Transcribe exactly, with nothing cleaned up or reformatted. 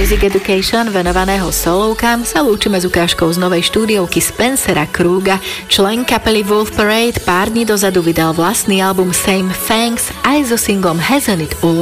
Music Education venovaného solovkám sa lúčime s ukážkou z novej štúdiovky Spencera Kruga. Člen kapely Wolf Parade pár dní dozadu vydal vlastný album Same Thanks aj so singlom Hasn't It All